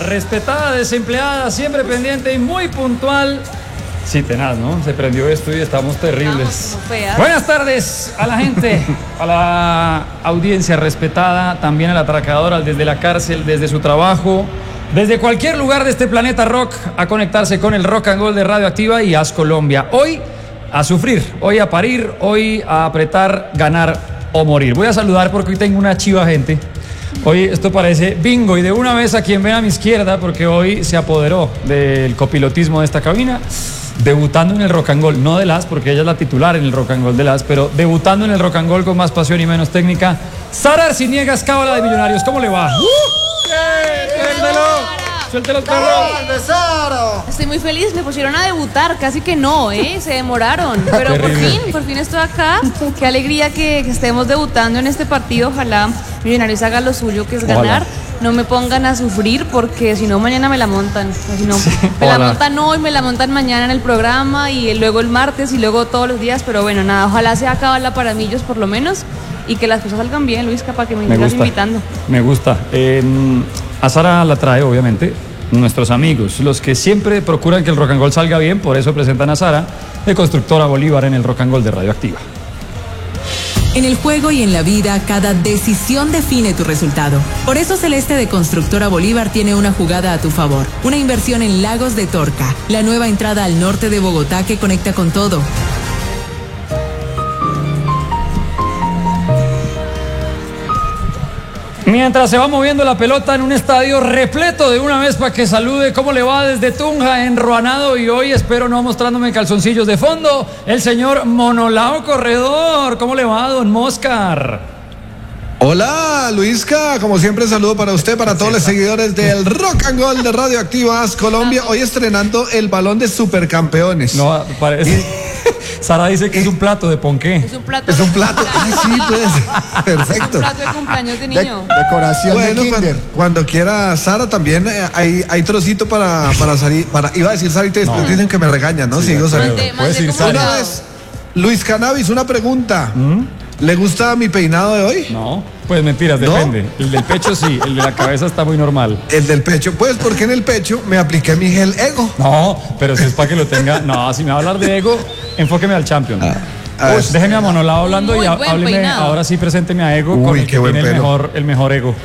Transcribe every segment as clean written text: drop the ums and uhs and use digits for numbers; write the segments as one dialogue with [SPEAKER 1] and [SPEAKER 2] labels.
[SPEAKER 1] respetada, desempleada, siempre pendiente y muy puntual. Sí, tenaz, ¿no? Se prendió esto y estamos terribles. Buenas tardes a la gente, a la audiencia respetada, también al atracador, al desde la cárcel, desde su trabajo, desde cualquier lugar de este planeta rock, a conectarse con el Rock and Roll de Radioactiva y As Colombia. Hoy a sufrir, hoy a parir, hoy a apretar, ganar o morir. Voy a saludar porque hoy tengo una chiva gente. Hoy esto parece bingo y de una vez a quien ven a mi izquierda, porque hoy se apoderó del copilotismo de esta cabina, debutando en el Rock and Roll, no de las, porque ella es la titular en el Rock and Roll de las, pero debutando en el Rock and Roll con más pasión y menos técnica, Sara Arciniegas, cábala de Millonarios. ¿Cómo le va? ¡Suéltelo, perro!
[SPEAKER 2] Estoy muy feliz, me pusieron a debutar, casi que no, se demoraron, pero por fin estoy acá. Qué alegría que estemos debutando en este partido. Ojalá Millonarios haga lo suyo, que es ganar. No me pongan a sufrir, porque si no mañana me la montan. Si no, me la montan hoy, me la montan mañana en el programa y luego el martes y luego todos los días. Pero bueno, nada, ojalá sea cábala para Millos por lo menos y que las cosas salgan bien, Luis, capaz que me sigas invitando.
[SPEAKER 1] Me gusta. A Sara la trae, obviamente, nuestros amigos, los que siempre procuran que el Rock and Roll salga bien, por eso presentan a Sara, de Constructora Bolívar, en el Rock and Roll de Radioactiva.
[SPEAKER 3] En el juego y en la vida, cada decisión define tu resultado. Por eso Celeste de Constructora Bolívar tiene una jugada a tu favor. Una inversión en Lagos de Torca, la nueva entrada al norte de Bogotá que conecta con todo.
[SPEAKER 1] Mientras se va moviendo la pelota en un estadio repleto, de una vez para que salude, ¿cómo le va desde Tunja, enruanado? Y hoy espero no mostrándome calzoncillos de fondo, el señor Monolao Corredor. ¿Cómo le va, don Moscar?
[SPEAKER 4] Hola, Luisca, como siempre saludo para usted, para todos los seguidores del Rock and Roll de Radioactiva As Colombia, hoy estrenando el balón de supercampeones.
[SPEAKER 1] No, parece... Sara dice que es un plato de ponqué.
[SPEAKER 2] Es un plato.
[SPEAKER 4] Es un plato. Ay, sí, pues. Perfecto.
[SPEAKER 2] Es un plato de cumpleaños de niño.
[SPEAKER 5] Decoración de kinder.
[SPEAKER 4] Cuando quiera, Sara, también hay trocito para salir. Iba a decir Sarita, después dicen que me regañan, ¿no? Sí, sigo saliendo.
[SPEAKER 1] Puedes ir, Sara.
[SPEAKER 4] Una vez, Luis Cannabis, una pregunta. ¿Le gusta mi peinado de hoy?
[SPEAKER 1] No, pues mentiras, depende. ¿No? El del pecho sí, el de la cabeza está muy normal.
[SPEAKER 4] El del pecho, pues porque en el pecho me apliqué mi gel Ego.
[SPEAKER 1] No, pero si es para que lo tenga. No, si me va a hablar de Ego, enfóqueme al Champion. Déjeme a Monolao hablando y hábleme, peinado. Ahora sí, presénteme a Ego con el que tiene el mejor Ego.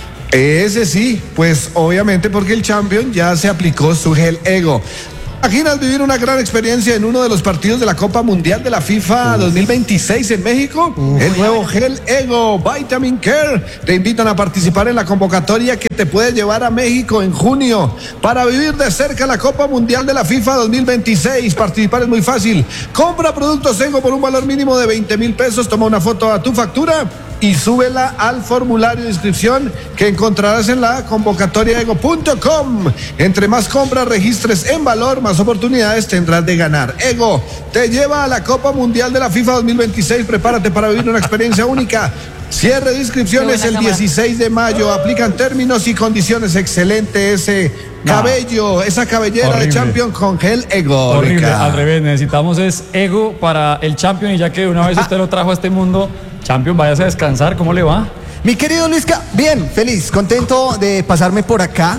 [SPEAKER 4] Ese sí, pues obviamente porque el Champion ya se aplicó su gel Ego. ¿Imaginas vivir una gran experiencia en uno de los partidos de la Copa Mundial de la FIFA 2026 en México? El nuevo gel Ego Vitamin Care te invitan a participar en la convocatoria que te puede llevar a México en junio para vivir de cerca la Copa Mundial de la FIFA 2026. Participar es muy fácil. Compra productos Ego por un valor mínimo de 20,000 pesos, toma una foto a tu factura y súbela al formulario de inscripción que encontrarás en la convocatoriaego.com. Entre más compras registres en valor, más oportunidades tendrás de ganar. Ego te lleva a la Copa Mundial de la FIFA 2026. Prepárate para vivir una experiencia única. Cierre de inscripciones el 16 de mayo. Aplican términos y condiciones. Excelente ese cabello, esa cabellera horrible de Champion con gel Ego.
[SPEAKER 1] Horrible, al revés, necesitamos es Ego para el Champion, y ya que una vez usted lo trajo a este mundo, Champion, váyase a descansar. ¿Cómo le va?
[SPEAKER 5] Mi querido Luisca, bien, feliz, contento de pasarme por acá,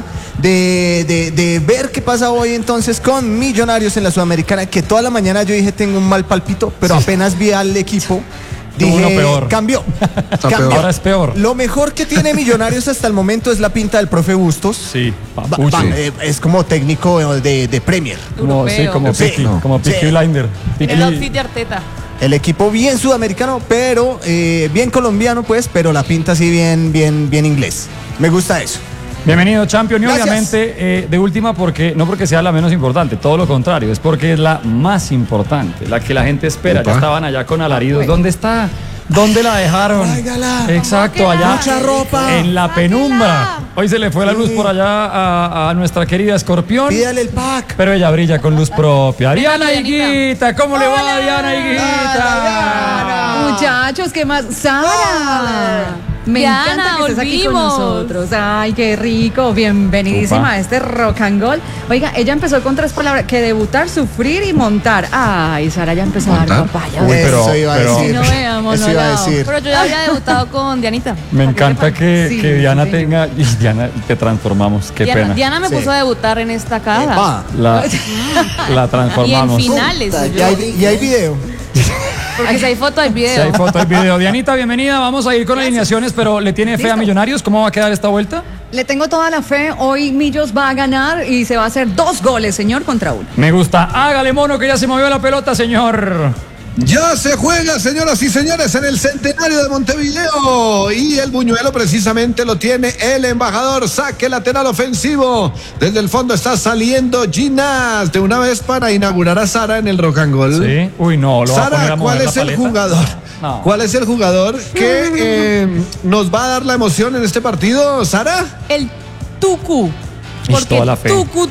[SPEAKER 5] de ver qué pasa hoy entonces con Millonarios en la Sudamericana, que toda la mañana yo dije tengo un mal palpito, pero apenas vi al equipo, dije, uno peor. Cambió.
[SPEAKER 1] Ahora es peor.
[SPEAKER 5] Lo mejor que tiene Millonarios hasta el momento es la pinta del profe Bustos.
[SPEAKER 1] Sí,
[SPEAKER 5] es como técnico de Premier.
[SPEAKER 1] Como Peaky Blinder.
[SPEAKER 2] El outfit de Arteta.
[SPEAKER 5] El equipo bien sudamericano, pero bien colombiano, pues, pero la pinta así bien inglés. Me gusta eso.
[SPEAKER 1] Bienvenido, Champion. Y
[SPEAKER 5] gracias.
[SPEAKER 1] Obviamente, de última, no porque sea la menos importante, todo lo contrario, es porque es la más importante, la que la gente espera. Ya estaban allá con alaridos. ¿Dónde está? ¿Dónde la dejaron?
[SPEAKER 5] Tráigala.
[SPEAKER 1] Exacto, allá.
[SPEAKER 5] Mucha ropa.
[SPEAKER 1] En la penumbra. Hoy se le fue la luz por allá a nuestra querida Escorpión.
[SPEAKER 5] Pídale el pack.
[SPEAKER 1] Pero ella brilla con luz propia. Diana Higuita, ¿cómo le va, Diana Higuita?
[SPEAKER 6] Muchachos, ¿qué más? Sara. Me
[SPEAKER 2] Diana,
[SPEAKER 6] encanta que estés aquí con
[SPEAKER 2] volvimos.
[SPEAKER 6] nosotros. Ay, qué rico. Bienvenidísima a este Rock and Gold. Oiga, ella empezó con 3 palabras: que debutar, sufrir y montar. Ay, Sara ya empezó a dar papaya.
[SPEAKER 1] Uy,
[SPEAKER 5] Eso iba a decir.
[SPEAKER 6] No veamos,
[SPEAKER 5] Eso
[SPEAKER 6] no
[SPEAKER 5] iba a
[SPEAKER 6] la-
[SPEAKER 5] decir.
[SPEAKER 2] Pero yo ya había debutado con Dianita.
[SPEAKER 1] Me encanta que
[SPEAKER 6] Sí,
[SPEAKER 1] Diana
[SPEAKER 6] sí,
[SPEAKER 1] tenga. Y Diana, te transformamos. Qué pena.
[SPEAKER 2] Diana me
[SPEAKER 5] Sí.
[SPEAKER 2] puso a debutar en esta casa.
[SPEAKER 5] Epa.
[SPEAKER 1] La
[SPEAKER 2] Y en
[SPEAKER 1] transformamos.
[SPEAKER 2] finales.
[SPEAKER 5] Y hay video.
[SPEAKER 2] Porque si hay foto, hay
[SPEAKER 1] Si
[SPEAKER 2] video.
[SPEAKER 1] hay foto, hay video. Dianita, bienvenida. Vamos a ir con alineaciones, pero ¿le tiene fe a Millonarios? ¿Cómo va a quedar esta vuelta?
[SPEAKER 6] Le tengo toda la fe. Hoy Millos va a ganar y se va a hacer 2 goles, señor, contra 1.
[SPEAKER 1] Me gusta. Hágale, mono, que ya se movió la pelota, señor.
[SPEAKER 4] Ya se juega, señoras y señores, en el centenario de Montevideo. Y el buñuelo precisamente lo tiene el embajador. Saque lateral ofensivo. Desde el fondo está saliendo Ginás de una vez para inaugurar a Sara en el Rock and Gold.
[SPEAKER 1] Sí. Uy, no, lo va a poner
[SPEAKER 4] Sara,
[SPEAKER 1] a mover
[SPEAKER 4] ¿cuál
[SPEAKER 1] la
[SPEAKER 4] es el
[SPEAKER 1] paleta?
[SPEAKER 4] jugador?
[SPEAKER 1] No.
[SPEAKER 4] ¿Cuál es el jugador que nos va a dar la emoción en este partido, Sara?
[SPEAKER 2] El Tucu.
[SPEAKER 1] Y
[SPEAKER 2] Porque
[SPEAKER 1] toda la fe.
[SPEAKER 2] Tucu.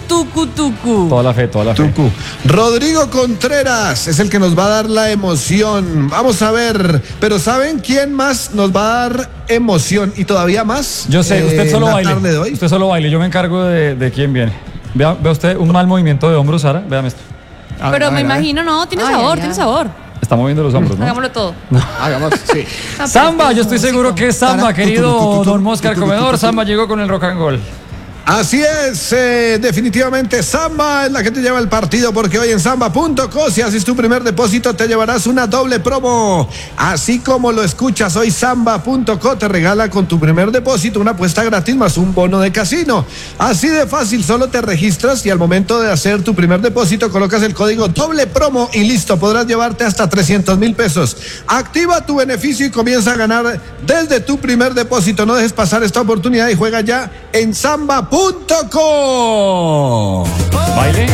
[SPEAKER 1] Toda la fe, toda la fe.
[SPEAKER 4] Tucu. Rodrigo Contreras es el que nos va a dar la emoción. Vamos a ver, pero ¿saben quién más nos va a dar emoción y todavía más?
[SPEAKER 1] Yo sé, usted solo
[SPEAKER 4] la
[SPEAKER 1] baile.
[SPEAKER 4] tarde de hoy.
[SPEAKER 1] Usted solo baile. Yo me encargo de quién viene. Vea usted un mal movimiento de hombros, Sara. Véame esto.
[SPEAKER 2] Pero me imagino, no, tiene
[SPEAKER 6] Ay,
[SPEAKER 2] sabor,
[SPEAKER 6] ay,
[SPEAKER 2] tiene
[SPEAKER 6] ay.
[SPEAKER 2] sabor.
[SPEAKER 1] Está moviendo los hombros, ¿no?
[SPEAKER 2] Hagámoslo todo.
[SPEAKER 5] Hagamos, sí.
[SPEAKER 1] Samba, yo estoy seguro que es Samba,
[SPEAKER 5] Sara,
[SPEAKER 1] querido don Moscar Comedor. Samba llegó con el rock and roll.
[SPEAKER 4] Así es, definitivamente Samba es la que te lleva el partido, porque hoy en Samba.co, si haces tu primer depósito, te llevarás una doble promo. Así como lo escuchas, hoy Samba.co te regala con tu primer depósito una apuesta gratis más un bono de casino. Así de fácil, solo te registras y al momento de hacer tu primer depósito colocas el código doble promo y listo, podrás llevarte hasta 300,000 pesos. Activa tu beneficio y comienza a ganar desde tu primer depósito. No dejes pasar esta oportunidad y juega ya en Samba.co.
[SPEAKER 1] Baile.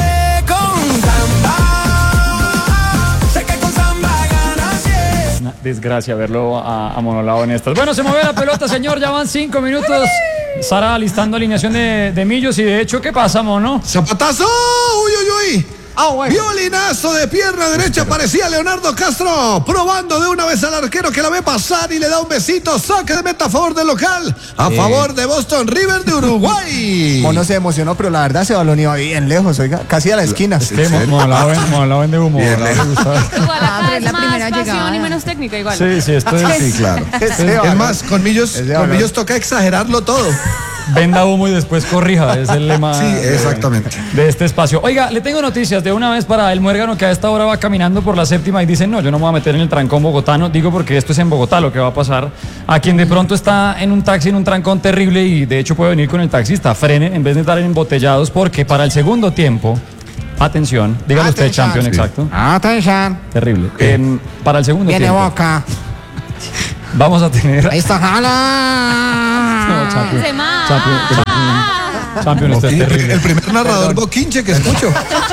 [SPEAKER 1] Una desgracia verlo a monolado en estas. Bueno, se mueve la pelota, señor. Ya van 5 minutos. Sara alistando alineación de Millos. Y de hecho, ¿qué pasa, mono?
[SPEAKER 4] Zapatazo, uy, uy, uy.
[SPEAKER 5] Bueno.
[SPEAKER 4] Violinazo de pierna derecha, parecía Leonardo Castro, probando de una vez al arquero que la ve pasar y le da un besito. Saque de meta a favor del local, a favor de Boston River de Uruguay.
[SPEAKER 5] Mono se emocionó, pero la verdad ese balón iba bien lejos, oiga, casi a la esquina.
[SPEAKER 1] ¿Qué? Monolado vende humo.
[SPEAKER 4] Bien,
[SPEAKER 1] ¿verdad? Me gusta.
[SPEAKER 2] Igual
[SPEAKER 6] Ah,
[SPEAKER 2] acá
[SPEAKER 6] pero es
[SPEAKER 2] es
[SPEAKER 6] la
[SPEAKER 2] más
[SPEAKER 6] primera
[SPEAKER 2] pasión
[SPEAKER 6] llegada.
[SPEAKER 2] y menos técnica, igual.
[SPEAKER 1] Sí, esto es.
[SPEAKER 4] Sí, claro. Es más, con Millos toca exagerarlo todo.
[SPEAKER 1] Venda humo y después corrija. Es el lema
[SPEAKER 4] Sí, exactamente.
[SPEAKER 1] de este espacio. Oiga, le tengo noticias de una vez para el muérgano que a esta hora va caminando por la séptima y dice: no, yo no me voy a meter en el trancón bogotano. Digo porque esto es en Bogotá lo que va a pasar. A quien de pronto está en un taxi, en un trancón terrible y de hecho puede venir con el taxista, frene en vez de estar embotellados, porque para el segundo tiempo, atención, dígalo usted,
[SPEAKER 5] Atención.
[SPEAKER 1] campeón, exacto.
[SPEAKER 5] Atención.
[SPEAKER 1] Terrible. Para el segundo
[SPEAKER 5] Tiene
[SPEAKER 1] tiempo
[SPEAKER 5] boca.
[SPEAKER 1] vamos a tener.
[SPEAKER 5] Ahí está jala.
[SPEAKER 1] No, champion.
[SPEAKER 2] Se ma-
[SPEAKER 1] Champion, esto es terrible.
[SPEAKER 4] El primer narrador boquinche que escucho.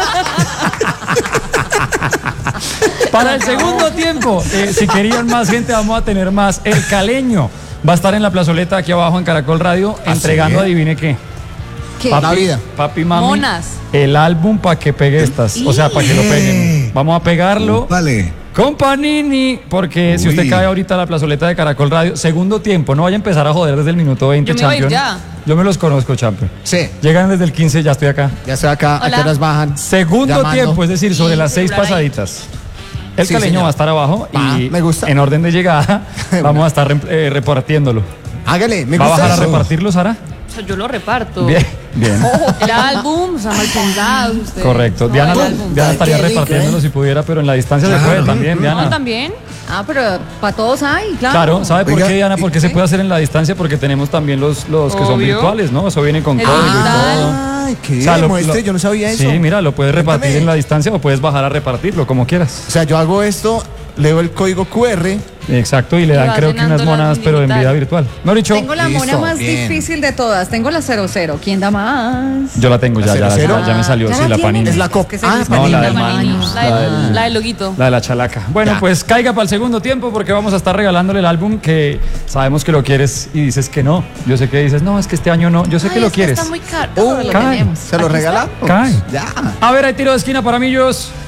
[SPEAKER 1] Para el segundo tiempo, si querían más gente, vamos a tener más. El Caleño va a estar en la plazoleta aquí abajo en Caracol Radio, entregando, adivine qué.
[SPEAKER 6] ¿Qué?
[SPEAKER 5] La vida.
[SPEAKER 1] Papi, mami.
[SPEAKER 2] Monas.
[SPEAKER 1] El álbum para que pegue estas. O sea, para que lo peguen. Vamos a pegarlo
[SPEAKER 4] Vale.
[SPEAKER 1] con Panini, porque si usted
[SPEAKER 4] Uy.
[SPEAKER 1] cae ahorita a la plazoleta de Caracol Radio, segundo tiempo, no vaya a empezar a joder desde el minuto 20,
[SPEAKER 2] Yo me voy a ir
[SPEAKER 1] Champion.
[SPEAKER 2] ya.
[SPEAKER 1] Yo me los conozco, Champion.
[SPEAKER 5] Sí,
[SPEAKER 1] Llegan desde el 15, ya estoy acá.
[SPEAKER 5] ya estoy acá. ¿A
[SPEAKER 2] Hola.
[SPEAKER 5] qué horas bajan?
[SPEAKER 1] Segundo
[SPEAKER 5] Llamando.
[SPEAKER 1] tiempo, es decir, sobre las 6
[SPEAKER 2] celular ahí.
[SPEAKER 1] pasaditas. El
[SPEAKER 5] Sí,
[SPEAKER 1] Caleño
[SPEAKER 5] señor.
[SPEAKER 1] va a estar abajo
[SPEAKER 5] Va,
[SPEAKER 1] y
[SPEAKER 5] me gusta.
[SPEAKER 1] en orden de llegada vamos a estar repartiéndolo.
[SPEAKER 5] Hágale, me
[SPEAKER 1] ¿Va a
[SPEAKER 5] gusta
[SPEAKER 1] bajar a
[SPEAKER 5] eso.
[SPEAKER 1] repartirlo, Sara?
[SPEAKER 2] O sea, yo lo reparto.
[SPEAKER 1] Bien, bien.
[SPEAKER 2] El álbum, o sea, mal pensados ustedes.
[SPEAKER 1] Correcto.
[SPEAKER 2] No,
[SPEAKER 1] Diana,
[SPEAKER 2] el álbum.
[SPEAKER 1] Diana estaría
[SPEAKER 5] Qué rico,
[SPEAKER 1] repartiéndolo si pudiera, pero en la distancia se puede también,
[SPEAKER 2] ¿No,
[SPEAKER 1] Diana.
[SPEAKER 2] también?
[SPEAKER 6] Ah, pero para todos hay, claro.
[SPEAKER 1] Claro, ¿sabe por
[SPEAKER 4] Oiga,
[SPEAKER 1] qué, Diana? Porque se
[SPEAKER 6] ¿qué?
[SPEAKER 1] puede hacer en la distancia, porque tenemos también los que son
[SPEAKER 2] Obvio.
[SPEAKER 1] virtuales, ¿no? Eso viene con
[SPEAKER 2] El
[SPEAKER 1] código y
[SPEAKER 2] digital.
[SPEAKER 1] todo.
[SPEAKER 5] Ay, qué
[SPEAKER 1] O sea,
[SPEAKER 5] bien, muestre, yo no sabía eso.
[SPEAKER 1] Sí, mira, lo puedes repartir
[SPEAKER 5] Cuéntame.
[SPEAKER 1] en la distancia o puedes bajar a repartirlo, como quieras.
[SPEAKER 5] O sea, yo hago esto, leo el código QR.
[SPEAKER 1] Exacto, y le
[SPEAKER 2] Y
[SPEAKER 1] dan
[SPEAKER 2] vas
[SPEAKER 1] creo que unas
[SPEAKER 2] llenando la
[SPEAKER 1] monas, pero en
[SPEAKER 2] digital.
[SPEAKER 1] vida virtual. Mejor dicho,
[SPEAKER 6] Tengo la
[SPEAKER 5] Listo,
[SPEAKER 6] mona más
[SPEAKER 5] bien.
[SPEAKER 6] difícil de todas. Tengo la 00. ¿Quién da más?
[SPEAKER 1] yo la tengo ya,
[SPEAKER 5] ¿La
[SPEAKER 1] ya,
[SPEAKER 5] 00?
[SPEAKER 1] ya me salió,
[SPEAKER 6] ¿Ya
[SPEAKER 1] sí,
[SPEAKER 6] la
[SPEAKER 1] la
[SPEAKER 6] tienen?
[SPEAKER 1] Panini.
[SPEAKER 5] Es la copa.
[SPEAKER 6] Que se
[SPEAKER 5] Ah,
[SPEAKER 6] dice
[SPEAKER 1] no, la
[SPEAKER 6] Panini.
[SPEAKER 1] del
[SPEAKER 2] Panini.
[SPEAKER 1] Manos,
[SPEAKER 2] La del loguito.
[SPEAKER 1] La de la chalaca. Bueno,
[SPEAKER 5] Ya.
[SPEAKER 1] pues caiga para el segundo tiempo porque vamos a estar regalándole el álbum que sabemos que lo quieres y dices que no. Yo sé que dices, no, es que este año no. Yo sé que lo quieres.
[SPEAKER 2] Está muy caro.
[SPEAKER 6] Todo lo
[SPEAKER 1] cae.
[SPEAKER 6] tenemos.
[SPEAKER 5] ¿Se lo
[SPEAKER 6] Aquí
[SPEAKER 5] regala?
[SPEAKER 1] Cae.
[SPEAKER 5] Ya.
[SPEAKER 1] A ver, hay tiro de esquina para Millos.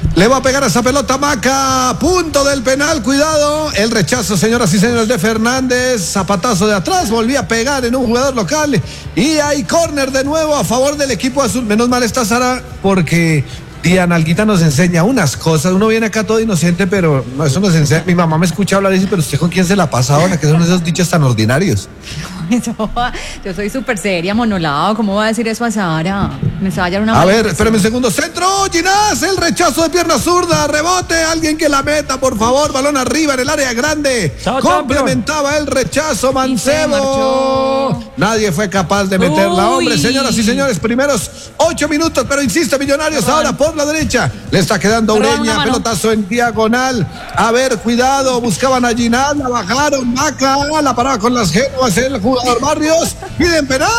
[SPEAKER 4] Le va a pegar a esa pelota Maca, punto del penal, cuidado, el rechazo, señoras y señores, de Fernández, zapatazo de atrás, volvía a pegar en un jugador local y hay córner de nuevo a favor del equipo azul. Menos mal está Sara porque Diana Alguita nos enseña unas cosas, uno viene acá todo inocente, pero no, eso nos enseña, mi mamá me escucha hablar y dice, pero usted con quién se la pasa ahora, que son esos dichos tan ordinarios.
[SPEAKER 6] Yo soy súper seria, monolado. ¿Cómo va a decir eso a Sara? Me va a hallar una.
[SPEAKER 4] A ver, espérame un segundo. Centro, Ginás, el rechazo de pierna zurda. Rebote, alguien que la meta, por favor. Balón arriba en el área grande.
[SPEAKER 1] Chao,
[SPEAKER 4] complementaba el rechazo Mancebo. Nadie fue capaz de meterla. Hombre, señoras y señores, primeros 8 minutos, pero insiste Millonarios ahora por la derecha. Le está quedando Ureña, pelotazo en diagonal. A ver, cuidado, buscaban a Ginás, la bajaron. Maca, la paraba con las Genovas, el jugador Barrios, piden penal.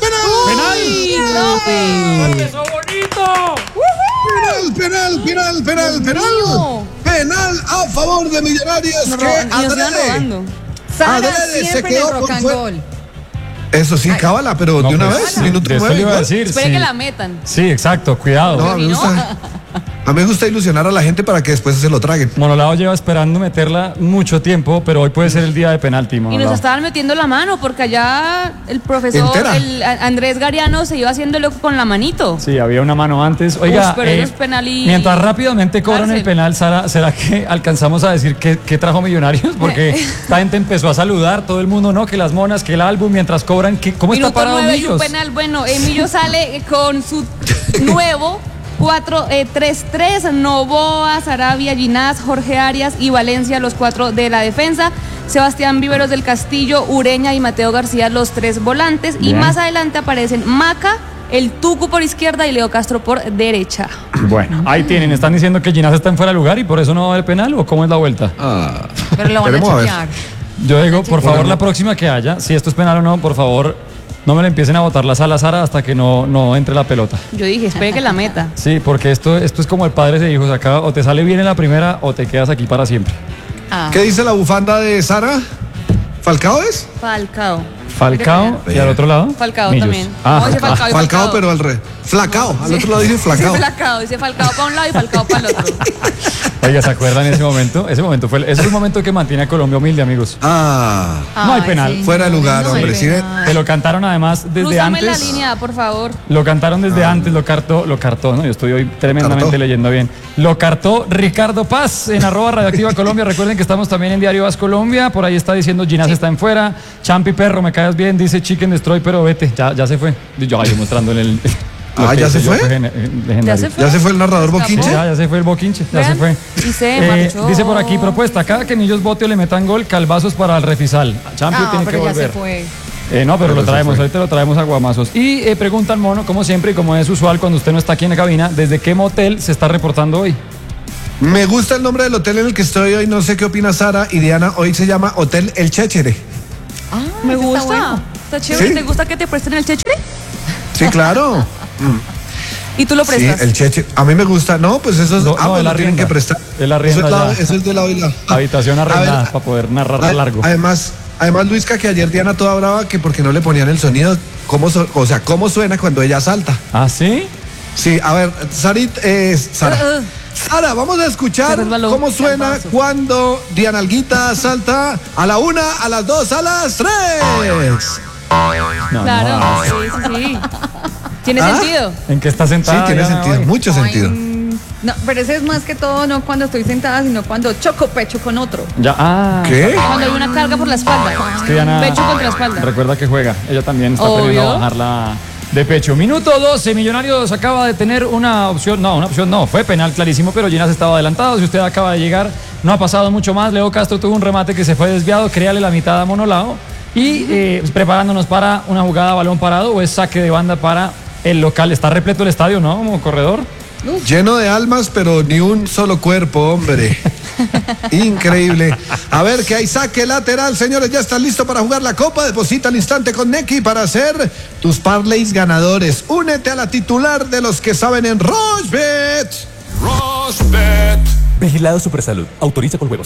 [SPEAKER 1] ¡Eso bonito!
[SPEAKER 4] Penal a favor de Millonarios que adrede se quedó con gol. Eso sí, cábala, pero no, de una vez, minuto 9.
[SPEAKER 2] Iba a decir, espere que la metan.
[SPEAKER 1] Sí, exacto, cuidado.
[SPEAKER 4] No, a mí me gusta ilusionar a la gente para que después se lo traguen.
[SPEAKER 1] Monolao lleva esperando meterla mucho tiempo, pero hoy puede ser el día de penalti, Monolao.
[SPEAKER 2] Y nos estaban metiendo la mano, porque allá el profesor Andrés Gariano se iba haciendo loco con la manito.
[SPEAKER 1] Sí, había una mano antes. Oiga, mientras rápidamente cobran el penal, Sara, ¿será que alcanzamos a decir qué trajo Millonarios? Porque esta gente empezó a saludar, todo el mundo, ¿no? Que las monas, que el álbum, mientras cobran, ¿cómo está parado Millos?
[SPEAKER 2] Penal, bueno, Millos sale con su nuevo 4-3-3, Novoa, Sarabia, Ginás, Jorge Arias y Valencia, los 4 de la defensa. Sebastián Viveros del Castillo, Ureña y Mateo García, los 3 volantes. Bien. Y más adelante aparecen Maca, el Tucu por izquierda y Leo Castro por derecha.
[SPEAKER 1] Bueno, ahí tienen, están diciendo que Ginás está en fuera de lugar y por eso no va a haber penal, ¿o cómo es la vuelta?
[SPEAKER 6] Pero lo van a chequear.
[SPEAKER 1] Yo digo, por favor, la próxima que haya, si esto es penal o no, por favor, no me le empiecen a botar la sala, Sara, hasta que no entre la pelota.
[SPEAKER 2] Yo dije, espere que la meta.
[SPEAKER 1] Sí, porque esto es como el padre de hijos. Acá o te sale bien en la primera o te quedas aquí para siempre.
[SPEAKER 4] ¿Qué dice la bufanda de Sara? ¿Falcao es?
[SPEAKER 1] Falcao y al otro lado.
[SPEAKER 2] Falcao
[SPEAKER 1] Millos.
[SPEAKER 2] también.
[SPEAKER 4] Falcao, pero al revés. Flacao, al otro lado dice Flacao.
[SPEAKER 2] Dice Falcao para un lado y Falcao para el otro.
[SPEAKER 1] Oiga, ¿se acuerdan ese momento? Ese es un momento que mantiene a Colombia humilde, amigos. No hay penal.
[SPEAKER 4] Sí, fuera de lugar, hombre. ¿Sí?
[SPEAKER 1] Te lo cantaron además desde
[SPEAKER 2] Crúzame
[SPEAKER 1] antes.
[SPEAKER 2] la línea, por favor.
[SPEAKER 1] Lo cantaron desde antes, lo cartó, ¿no? Yo estoy hoy tremendamente leyendo bien. Lo cartó Ricardo Paz en @Radioactiva Colombia. Recuerden que estamos también en Diario As Colombia. Por ahí está diciendo Ginás está en fuera. Champi Perro, me caes bien, dice Chicken Destroy, pero vete. Ya se fue. Yo mostrando en el.
[SPEAKER 4] ¿Ya se fue? ¿Ya se fue el narrador Boquinche?
[SPEAKER 1] Sí, ya se fue el Boquinche, ya se fue.
[SPEAKER 2] Y se marchó.
[SPEAKER 1] Dice por aquí, propuesta, cada que Millos bote o le metan gol, calvazos para el refisal. Champi tiene que volver.
[SPEAKER 6] Ya se fue.
[SPEAKER 1] No, pero lo traemos, ahorita lo traemos a guamazos. Y preguntan, Mono, como siempre y como es usual cuando usted no está aquí en la cabina, ¿desde qué motel se está reportando hoy?
[SPEAKER 4] Me gusta el nombre del hotel en el que estoy hoy, no sé qué opina Sara y Diana, hoy se llama Hotel El Chéchere.
[SPEAKER 2] Me gusta. Está chévere. ¿Sí? ¿Te gusta que te presten el Chéchere?
[SPEAKER 4] Sí, claro.
[SPEAKER 2] ¿Y tú lo prestas?
[SPEAKER 4] Sí, el Cheche. A mí me gusta. No, pues eso es.
[SPEAKER 1] Lo
[SPEAKER 4] tienen que prestar.
[SPEAKER 1] Él arrienda
[SPEAKER 4] eso es de lado y lado.
[SPEAKER 1] Habitación arrendada para poder narrar largo.
[SPEAKER 4] Además, Luisca, que ayer Diana toda brava que porque no le ponían el sonido. ¿Cómo suena cuando ella salta?
[SPEAKER 1] ¿Ah, sí?
[SPEAKER 4] Sí, a ver, Sara, vamos a escuchar cómo suena cuando Diana Alguita salta a la 1, a las 2, a las 3.
[SPEAKER 2] Claro, sí. ¿Tiene sentido?
[SPEAKER 1] ¿En qué está sentada?
[SPEAKER 4] Sí, tiene sentido, mucho sentido.
[SPEAKER 6] No, pero ese es más que todo no cuando estoy sentada, sino cuando choco pecho con otro.
[SPEAKER 4] ¿Qué?
[SPEAKER 2] Cuando hay una carga por la espalda.
[SPEAKER 1] Es que Diana, pecho contra espalda. Recuerda que juega. Ella también está queriendo bajarla de pecho. Minuto 12. Millonarios acaba de tener una opción. No. Fue penal clarísimo, pero Ginás estaba adelantado. Si usted acaba de llegar, no ha pasado mucho más. Leo Castro tuvo un remate que se fue desviado. Créale la mitad a Monolao. Y preparándonos para una jugada a balón parado o es saque de banda para el local. Está repleto el estadio, ¿no? Como corredor.
[SPEAKER 4] Lleno de almas, pero ni un solo cuerpo, hombre. Increíble. A ver, que hay saque lateral, señores. Ya están listos para jugar la Copa. Deposita al instante con Nequi para hacer tus parlays ganadores. Únete a la titular de los que saben en Rochebet.
[SPEAKER 7] Vigilado Supersalud. Autoriza con juegos.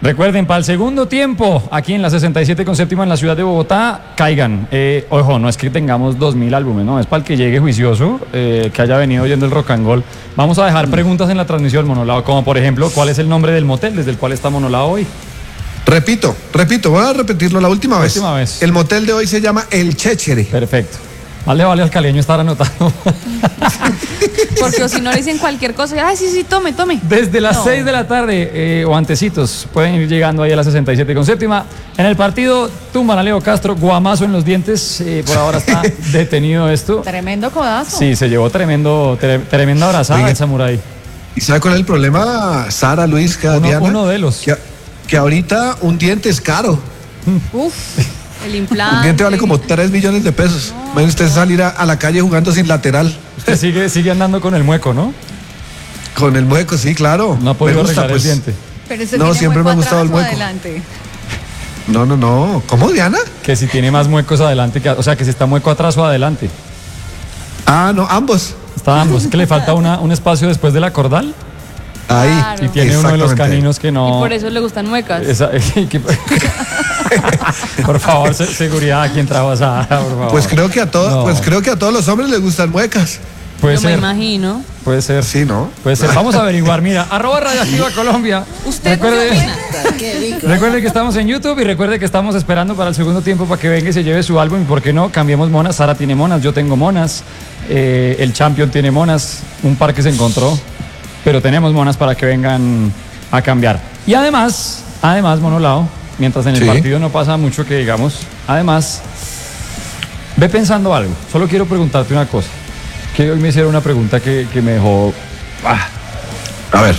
[SPEAKER 1] Recuerden, para el segundo tiempo, aquí en la 67 con séptima en la ciudad de Bogotá, caigan. Ojo, no es que tengamos 2000 álbumes, no, es para el que llegue juicioso, que haya venido oyendo el Rock and Roll. Vamos a dejar preguntas en la transmisión, Monolao, como por ejemplo, ¿cuál es el nombre del motel desde el cual está Monolao hoy?
[SPEAKER 4] Repito, voy a repetirlo la última vez. El motel de hoy se llama El Chéchere.
[SPEAKER 1] Perfecto. Vale al caleño estar anotando.
[SPEAKER 2] Porque si no le dicen cualquier cosa, ay, sí, tome.
[SPEAKER 1] Desde las 6 de la tarde o antecitos, pueden ir llegando ahí a la 67 con séptima. En el partido, tumban a Leo Castro, guamazo en los dientes. Por ahora está detenido esto.
[SPEAKER 6] Tremendo codazo.
[SPEAKER 1] Sí, se llevó tremenda abrazada el samurái.
[SPEAKER 4] ¿Y sabe cuál es el problema, Sara, Luis, Diana?
[SPEAKER 1] Uno de los.
[SPEAKER 4] Que ahorita un diente es caro.
[SPEAKER 2] Uf. El implante.
[SPEAKER 4] Un diente vale como 3 millones de pesos. No. Bueno, usted salir a la calle jugando sin lateral.
[SPEAKER 1] Usted sigue andando con el mueco, ¿no?
[SPEAKER 4] Con el mueco, sí, claro.
[SPEAKER 1] No ha podido arreglar el diente.
[SPEAKER 6] Pero ese
[SPEAKER 4] no, siempre me ha gustado el mueco.
[SPEAKER 6] Adelante.
[SPEAKER 4] No. ¿Cómo, Diana?
[SPEAKER 1] Que si tiene más muecos adelante, o sea, que si está mueco atrás o adelante.
[SPEAKER 4] Ah, no, ambos.
[SPEAKER 1] Está ambos. Que le falta un espacio después de la cordal.
[SPEAKER 4] Ahí.
[SPEAKER 2] Claro.
[SPEAKER 1] Y tiene uno de los caninos que no.
[SPEAKER 2] Y por eso le gustan muecas.
[SPEAKER 1] Por favor, seguridad, ¿quién trajo a Sara, por favor?
[SPEAKER 4] Pues creo que a todos los hombres les gustan muecas.
[SPEAKER 1] Puede ser.
[SPEAKER 2] Me imagino.
[SPEAKER 1] Puede ser.
[SPEAKER 4] Sí, ¿no?
[SPEAKER 1] Puede ser. Vamos a averiguar. Mira, @Radioactiva Colombia. Recuerde que estamos en YouTube y recuerde que estamos esperando para el segundo tiempo para que venga y se lleve su álbum. Y por qué no, cambiemos monas. Sara tiene monas, yo tengo monas. El Champion tiene monas. Un par que se encontró. Pero tenemos monas para que vengan a cambiar. Y además, Monolao, mientras en el partido no pasa mucho que digamos, además, ve pensando algo. Solo quiero preguntarte una cosa. Que hoy me hicieron una pregunta que me dejó...
[SPEAKER 4] A ver.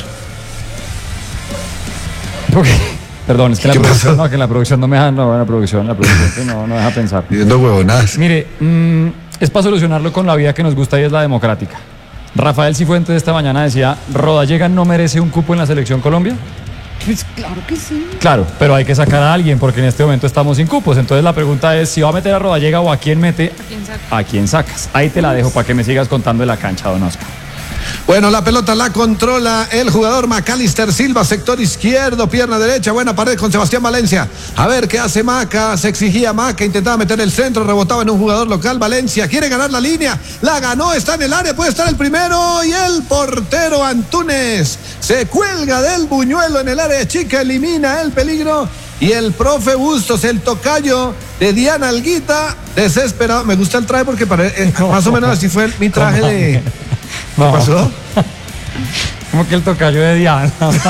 [SPEAKER 1] Perdón, es que la producción no me deja... No, la producción que no deja pensar.
[SPEAKER 4] Diciendo huevonadas.
[SPEAKER 1] Mire, es para solucionarlo con la vía que nos gusta y es la democrática. Rafael Cifuentes esta mañana decía, ¿Rodallega no merece un cupo en la Selección Colombia?
[SPEAKER 6] Pues claro que sí.
[SPEAKER 1] Claro, pero hay que sacar a alguien porque en este momento estamos sin cupos. Entonces la pregunta es, si va a meter a Rodallega o a quién mete, ¿a quién sacas? Ahí te la dejo para que me sigas contando de la cancha, don Oscar.
[SPEAKER 4] Bueno, la pelota la controla el jugador Macalister Silva, sector izquierdo, pierna derecha, buena pared con Sebastián Valencia. A ver qué hace Maca, se exigía Maca, intentaba meter el centro, rebotaba en un jugador local, Valencia, quiere ganar la línea, la ganó, está en el área, puede estar el primero y el portero Antunes se cuelga del buñuelo en el área chica, elimina el peligro. Y el profe Bustos, el tocayo de Diana Alguita, desesperado. Me gusta el traje porque más o menos así fue mi traje de... ¿Qué pasó?
[SPEAKER 1] Como que el tocayo de Diana.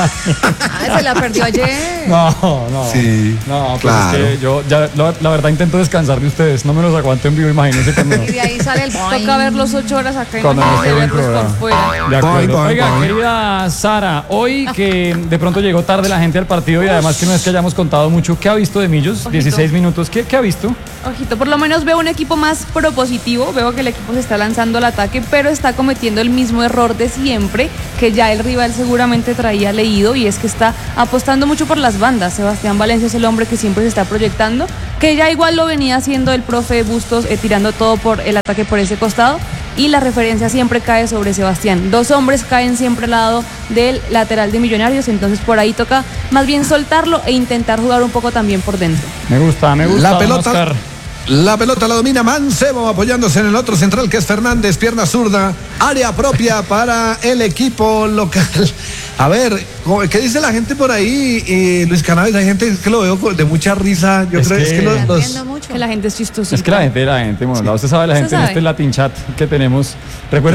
[SPEAKER 6] Se la perdió ayer.
[SPEAKER 1] No.
[SPEAKER 4] Sí,
[SPEAKER 1] no,
[SPEAKER 4] claro.
[SPEAKER 1] Pues es que yo ya la verdad intento descansar de ustedes. No me los aguanto en vivo, imagínense cuando...
[SPEAKER 6] Y de ahí sale el boing.
[SPEAKER 2] Toca verlos 8 horas acá y
[SPEAKER 1] Cuando
[SPEAKER 2] no
[SPEAKER 1] no
[SPEAKER 2] se
[SPEAKER 1] esté
[SPEAKER 2] verlos
[SPEAKER 1] bien
[SPEAKER 2] por fuera.
[SPEAKER 1] De acuerdo. Oiga,
[SPEAKER 4] Boing.
[SPEAKER 1] querida Sara, hoy que de pronto llegó tarde la gente al partido y además que no es que hayamos contado mucho, ¿qué ha visto de Millos?
[SPEAKER 2] Ojito.
[SPEAKER 1] 16 minutos, ¿qué ha visto?
[SPEAKER 2] Ojito, por lo menos veo un equipo más propositivo, veo que el equipo se está lanzando al ataque, pero está cometiendo el mismo error de siempre, que ya el rival seguramente traía leído, y es que está apostando mucho por las bandas. Sebastián Valencia es el hombre que siempre se está proyectando, que ya igual lo venía haciendo el profe Bustos, tirando todo por el ataque por ese costado, y la referencia siempre cae sobre Sebastián. 2 hombres caen siempre al lado del lateral de Millonarios, entonces por ahí toca más bien soltarlo e intentar jugar un poco también por dentro.
[SPEAKER 1] Me gusta.
[SPEAKER 4] La pelota, la pelota la domina Mancebo, apoyándose en el otro central que es Fernández, pierna zurda, área propia para el equipo local. A ver, ¿qué dice la gente por ahí? Luis Cannabis, hay gente que lo veo de mucha risa. Yo creo
[SPEAKER 2] que la gente es chistosa.
[SPEAKER 1] Es que la gente, bueno, usted sabe, la gente en este Latin Chat que tenemos. Recuerda